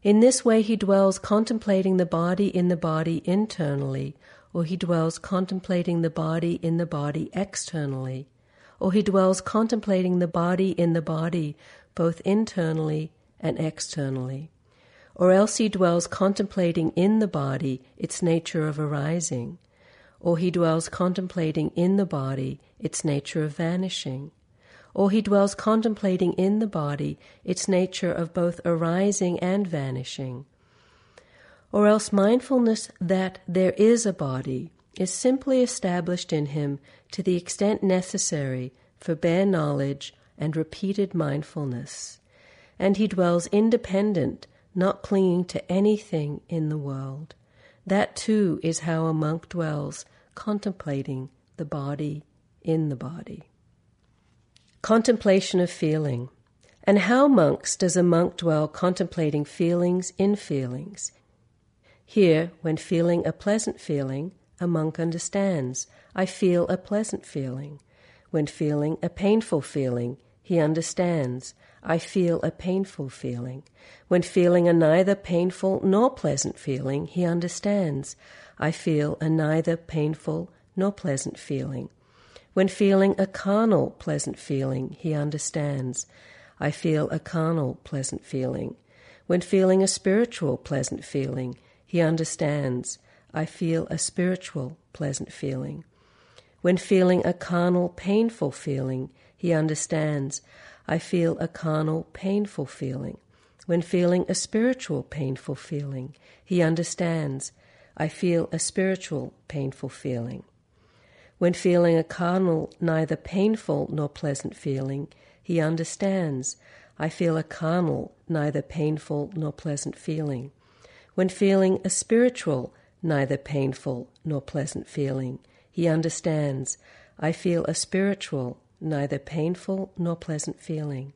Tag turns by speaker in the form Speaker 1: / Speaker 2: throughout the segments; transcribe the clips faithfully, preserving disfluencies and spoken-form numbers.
Speaker 1: In this way he dwells contemplating the body in the body internally, or he dwells contemplating the body in the body externally, or he dwells contemplating the body in the body both internally and externally, or else he dwells contemplating in the body its nature of arising, or he dwells contemplating in the body its nature of vanishing, or he dwells contemplating in the body its nature of both arising and vanishing, or else mindfulness that there is a body is simply established in him to the extent necessary for bare knowledge and repeated mindfulness, and he dwells independent, not clinging to anything in the world. That too is how a monk dwells, contemplating the body in the body. Contemplation of feeling. And how, monks, does a monk dwell contemplating feelings in feelings? Here, when feeling a pleasant feeling, a monk understands, I feel a pleasant feeling. When feeling a painful feeling, he understands, I feel a painful feeling. When feeling a neither painful nor pleasant feeling, he understands, I feel a neither painful nor pleasant feeling. When feeling a carnal pleasant feeling, he understands, I feel a carnal pleasant feeling. When feeling a spiritual pleasant feeling, he understands, I feel a spiritual pleasant feeling. When feeling a carnal painful feeling, he understands, I feel a carnal painful feeling. When feeling a spiritual painful feeling, he understands, I feel a spiritual painful feeling. When feeling a carnal neither painful nor pleasant feeling, he understands, I feel a carnal neither painful nor pleasant feeling. When feeling a spiritual neither painful nor pleasant feeling, he understands, I feel a spiritual neither painful nor pleasant feeling.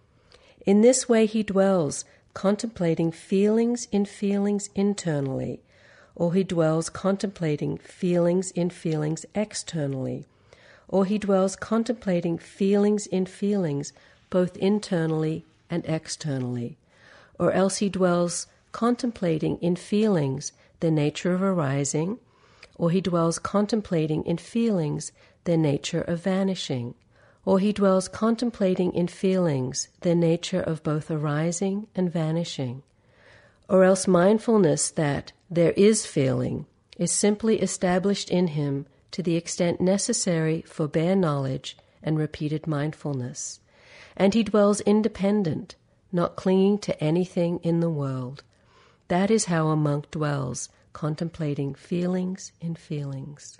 Speaker 1: In this way he dwells, contemplating feelings in feelings internally, or he dwells contemplating feelings in feelings externally, or he dwells contemplating feelings in feelings both internally and externally, or else he dwells contemplating in feelings their nature of arising, or he dwells contemplating in feelings their nature of vanishing, or he dwells contemplating in feelings their nature of both arising and vanishing, or else mindfulness that there is feeling is simply established in him to the extent necessary for bare knowledge and repeated mindfulness, and he dwells independent, not clinging to anything in the world. That is how a monk dwells, contemplating feelings in feelings.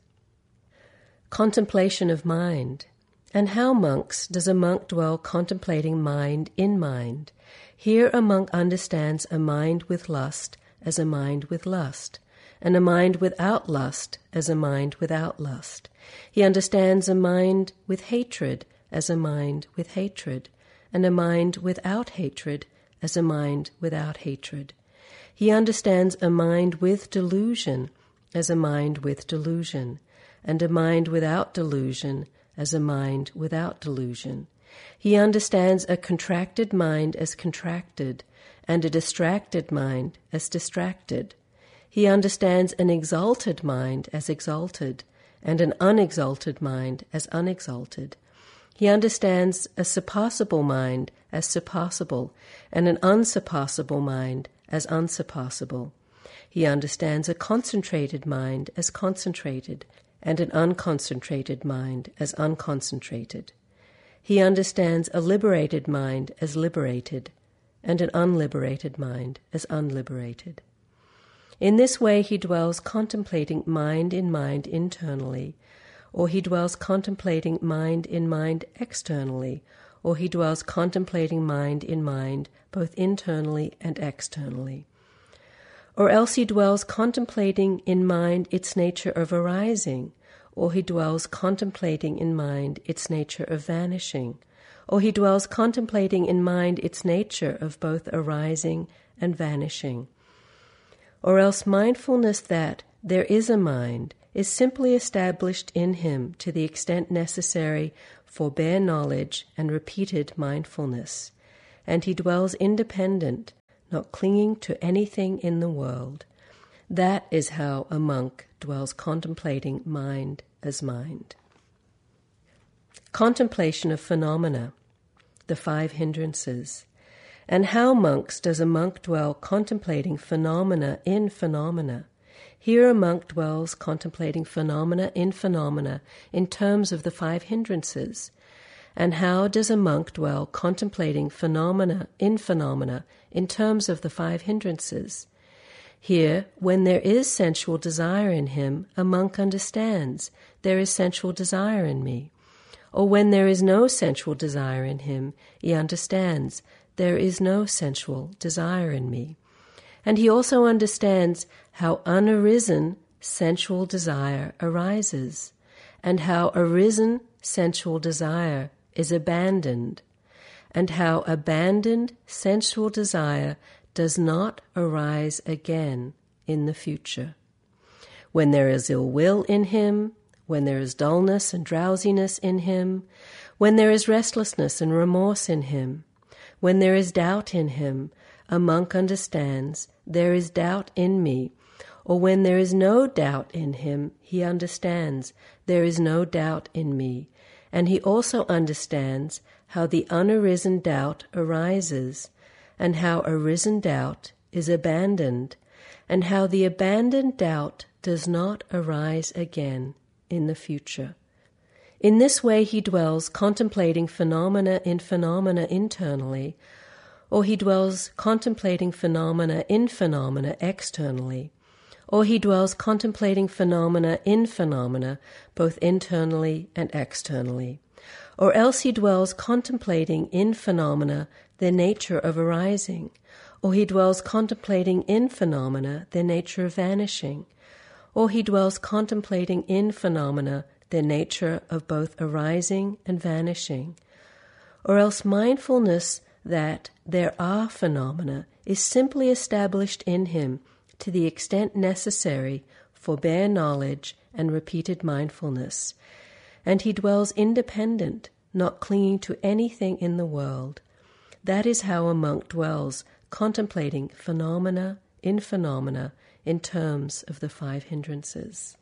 Speaker 1: Contemplation of mind. And how, monks, does a monk dwell contemplating mind in mind? Here a monk understands a mind with lust as a mind with lust, and a mind without lust as a mind without lust. He understands a mind with hatred as a mind with hatred, and a mind without hatred as a mind without hatred. He understands a mind with delusion as a mind with delusion, and a mind without delusion as a mind without delusion. He understands a contracted mind as contracted, and a distracted mind as distracted. He understands an exalted mind as exalted, and an unexalted mind as unexalted. He understands a surpassable mind as surpassable, and an unsurpassable mind as unsurpassable. He understands a concentrated mind as concentrated, and an unconcentrated mind as unconcentrated. He understands a liberated mind as liberated, and an unliberated mind as unliberated. In this way he dwells contemplating mind in mind internally, or he dwells contemplating mind in mind externally, or he dwells contemplating mind in mind both internally and externally. Or else he dwells contemplating in mind its nature of arising, or he dwells contemplating in mind its nature of vanishing, or he dwells contemplating in mind its nature of both arising and vanishing. Or else mindfulness that there is a mind is simply established in him to the extent necessary for bare knowledge and repeated mindfulness, and he dwells independent, not clinging to anything in the world. That is how a monk dwells contemplating mind as mind. Contemplation of phenomena, the five hindrances. And how, monks, does a monk dwell contemplating phenomena in phenomena? Here a monk dwells contemplating phenomena in phenomena in terms of the five hindrances. And how does a monk dwell contemplating phenomena in phenomena in terms of the five hindrances? Here, when there is sensual desire in him, a monk understands, there is sensual desire in me. Or when there is no sensual desire in him, he understands, there is no sensual desire in me. And he also understands how unarisen sensual desire arises, and how arisen sensual desire is abandoned, and how abandoned sensual desire does not arise again in the future. When there is ill will in him, when there is dullness and drowsiness in him, when there is restlessness and remorse in him, when there is doubt in him, a monk understands, there is doubt in me. Or when there is no doubt in him, he understands, there is no doubt in me. And he also understands how the unarisen doubt arises, and how arisen doubt is abandoned, and how the abandoned doubt does not arise again in the future. In this way he dwells contemplating phenomena in phenomena internally, or he dwells contemplating phenomena in phenomena externally, or he dwells contemplating phenomena in phenomena both internally and externally, or else he dwells contemplating in phenomena their nature of arising, or he dwells contemplating in phenomena their nature of vanishing, or he dwells contemplating in phenomena their nature of both arising and vanishing, or else mindfulness that there are phenomena is simply established in him to the extent necessary for bare knowledge and repeated mindfulness, and he dwells independent, not clinging to anything in the world. That is how a monk dwells, contemplating phenomena in phenomena in terms of the five hindrances.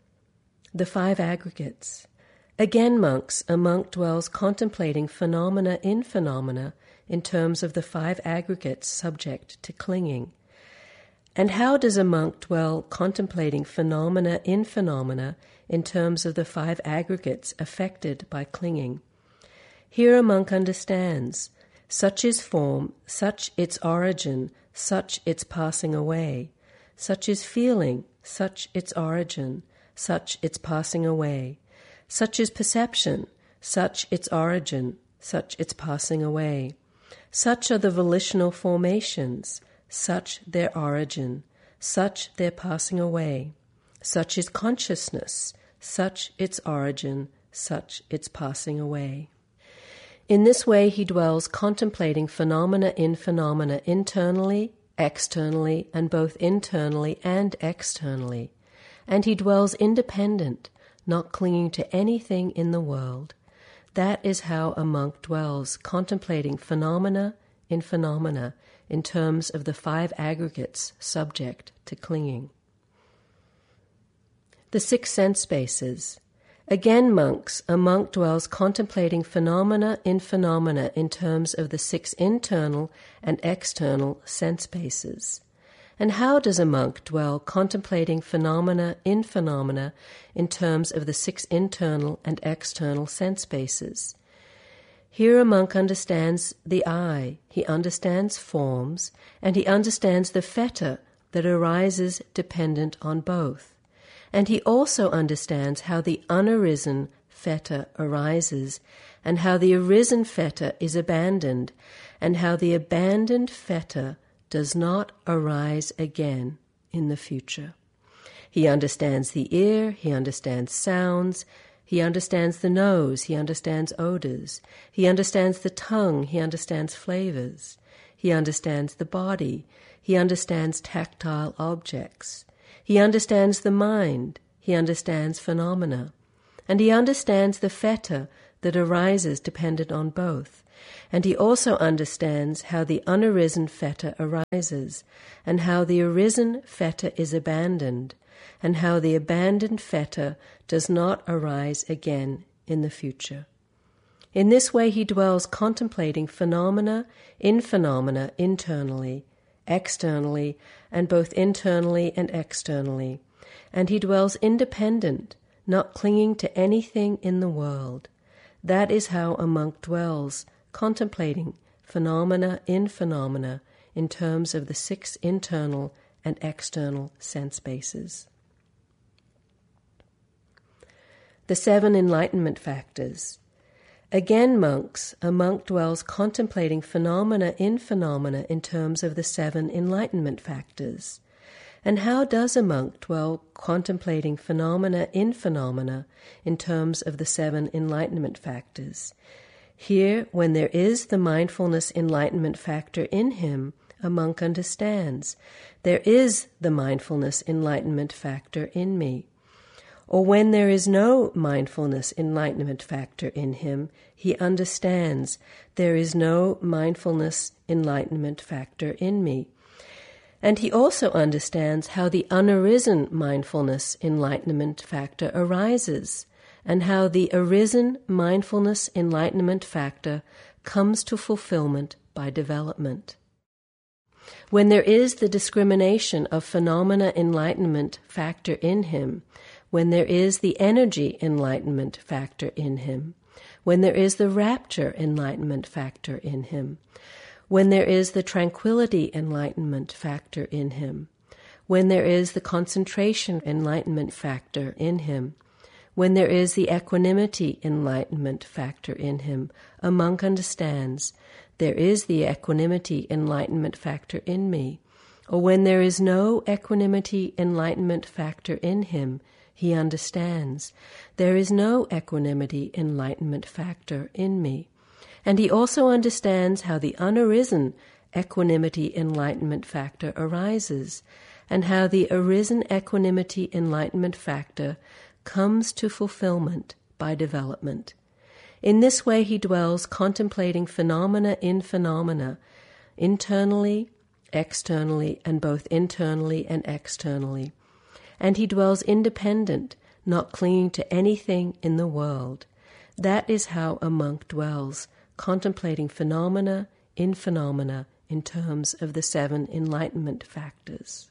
Speaker 1: The five aggregates. Again, monks, a monk dwells contemplating phenomena in phenomena in terms of the five aggregates subject to clinging. And how does a monk dwell contemplating phenomena in phenomena in terms of the five aggregates affected by clinging? Here a monk understands, such is form, such its origin, such its passing away. Such is feeling, such its origin, such its passing away. Such is perception, such its origin, such its passing away. Such are the volitional formations, such their origin, such their passing away. Such is consciousness, such its origin, such its passing away. In this way he dwells contemplating phenomena in phenomena internally, externally, and both internally and externally. And he dwells independent, not clinging to anything in the world. That is how a monk dwells, contemplating phenomena in phenomena in terms of the five aggregates subject to clinging. The six sense spaces. Again, monks, a monk dwells contemplating phenomena in phenomena in terms of the six internal and external sense spaces. And how does a monk dwell contemplating phenomena in phenomena in terms of the six internal and external sense spaces? Here a monk understands the eye, he understands forms, and he understands the fetter that arises dependent on both. And he also understands how the unarisen fetter arises, and how the arisen fetter is abandoned, and how the abandoned fetter does not arise again in the future. He understands the ear, he understands sounds, he understands the nose, he understands odors, he understands the tongue, he understands flavors, he understands the body, he understands tactile objects, he understands the mind, he understands phenomena, and he understands the fetter that arises dependent on both, And he also understands how the unarisen fetter arises, and how the arisen fetter is abandoned, and how the abandoned fetter does not arise again in the future. In this way he dwells contemplating phenomena in phenomena internally, externally, and both internally and externally, and he dwells independent, not clinging to anything in the world. That is how a monk dwells, contemplating phenomena in phenomena in terms of the six internal and external sense bases. The seven enlightenment factors. Again, monks, a monk dwells contemplating phenomena in phenomena in terms of the seven enlightenment factors. And how does a monk dwell contemplating phenomena in phenomena in terms of the seven enlightenment factors? Here, when there is the mindfulness enlightenment factor in him, a monk understands, there is the mindfulness enlightenment factor in me. Or when there is no mindfulness enlightenment factor in him, he understands, there is no mindfulness enlightenment factor in me. And he also understands how the unarisen mindfulness enlightenment factor arises, and how the arisen mindfulness enlightenment factor comes to fulfillment by development. When there is the discrimination of phenomena enlightenment factor in him, when there is the energy enlightenment factor in him, when there is the rapture enlightenment factor in him, when there is the tranquility enlightenment factor in him, when there is the concentration enlightenment factor in him, when there is the equanimity enlightenment factor in him, a monk understands, there is the equanimity enlightenment factor in me. Or when there is no equanimity enlightenment factor in him, he understands, there is no equanimity enlightenment factor in me. And he also understands how the unarisen equanimity enlightenment factor arises, and how the arisen equanimity enlightenment factor comes to fulfillment by development. In this way he dwells contemplating phenomena in phenomena, internally, externally, and both internally and externally. And he dwells independent, not clinging to anything in the world. That is how a monk dwells, contemplating phenomena in phenomena in terms of the seven enlightenment factors.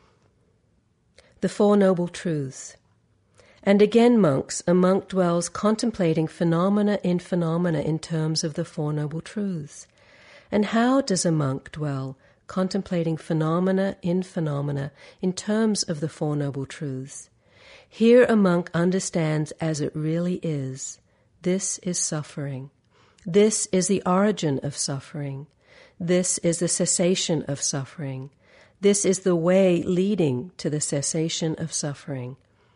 Speaker 1: The Four Noble Truths. And again, monks, a monk dwells contemplating phenomena in phenomena in terms of the Four Noble Truths. And how does a monk dwell contemplating phenomena in phenomena in terms of the Four Noble Truths? Here a monk understands as it really is. This is suffering. This is the origin of suffering. This is the cessation of suffering. This is the way leading to the cessation of suffering.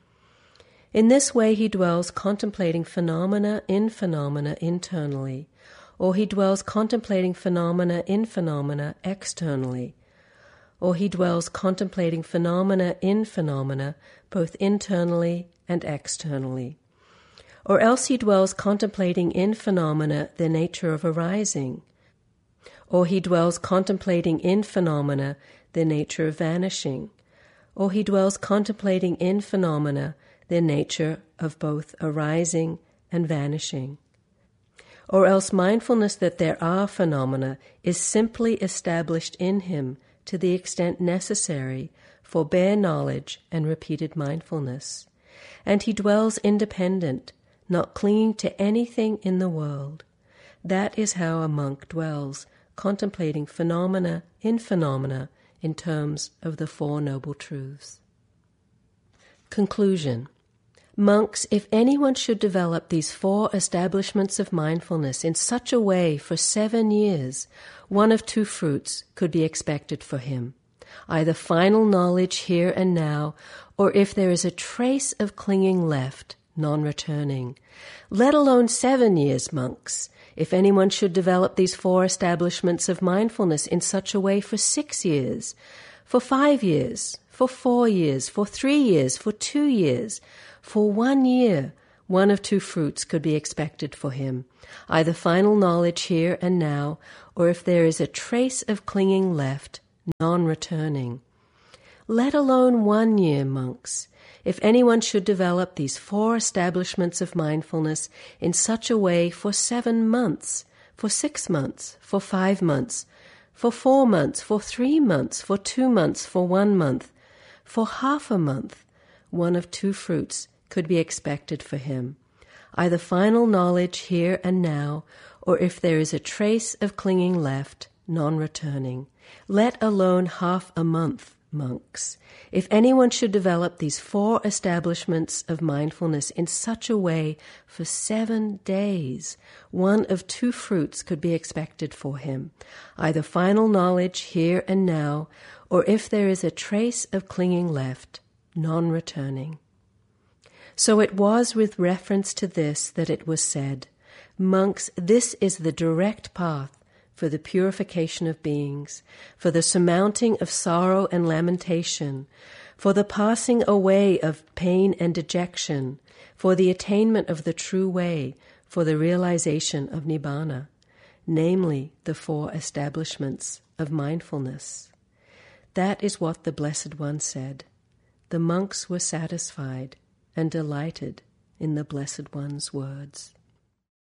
Speaker 1: In this way he dwells contemplating phenomena in phenomena internally, or he dwells contemplating phenomena in phenomena externally, or he dwells contemplating phenomena in phenomena both internally and externally, or else he dwells contemplating in phenomena the nature of arising, or he dwells contemplating in phenomena the nature of vanishing, or he dwells contemplating in phenomena the nature of both arising and vanishing. Or else mindfulness that there are phenomena is simply established in him to the extent necessary for bare knowledge and repeated mindfulness. And he dwells independent, not clinging to anything in the world. That is how a monk dwells, contemplating phenomena in phenomena in terms of the Four Noble Truths. Conclusion. Monks, if anyone should develop these four establishments of mindfulness in such a way for seven years, one of two fruits could be expected for him, either final knowledge here and now, or if there is a trace of clinging left, non-returning. Let alone seven years, monks. If anyone should develop these four establishments of mindfulness in such a way for six years, for five years, for four years, for three years, for two years, for one year, one of two fruits could be expected for him, either final knowledge here and now, or if there is a trace of clinging left, non-returning. Let alone one year, monks. If anyone should develop these four establishments of mindfulness in such a way for seven months, for six months, for five months, for four months, for three months, for two months, for one month, for half a month, one of two fruits could be expected for him, either final knowledge here and now, or if there is a trace of clinging left, non-returning. Let alone half a month, monks. If anyone should develop these four establishments of mindfulness in such a way for seven days, one of two fruits could be expected for him, either final knowledge here and now, or if there is a trace of clinging left, non-returning. So it was with reference to this that it was said, monks, this is the direct path for the purification of beings, for the surmounting of sorrow and lamentation, for the passing away of pain and dejection, for the attainment of the true way, for the realization of Nibbana, namely the four establishments of mindfulness. That is what the Blessed One said. The monks were satisfied and delighted in the Blessed One's words.